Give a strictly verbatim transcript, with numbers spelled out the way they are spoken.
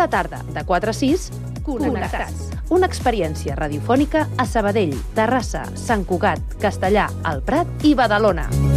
Cada tarda, de quatre a sis, Connectats. Una experiència radiofònica a Sabadell, Terrassa, Sant Cugat, Castellà, el Prat i Badalona.